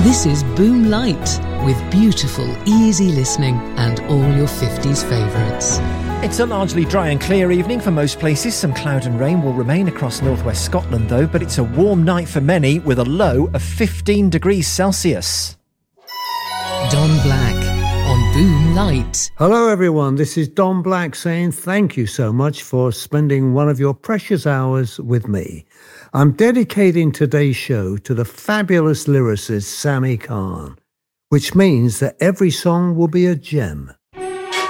This is Boom Light, with beautiful, easy listening and all your 50s favourites. It's a largely dry and clear evening for most places. Some cloud and rain will remain across northwest Scotland though, but it's a warm night for many with a low of 15 degrees Celsius. Don Black on Boom Light. Hello everyone, this is Don Black saying thank you so much for spending one of your precious hours with me. I'm dedicating today's show to the fabulous lyricist Sammy Cahn, which means that every song will be a gem.